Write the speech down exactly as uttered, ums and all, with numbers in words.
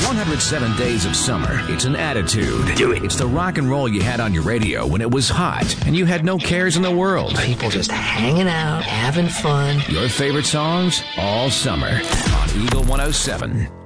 one hundred seven days of summer. It's an attitude. Do it. It's the rock and roll you had on your radio when it was hot and you had no cares in the world. People just hanging out, having fun. Your favorite songs all summer on Eagle one oh seven.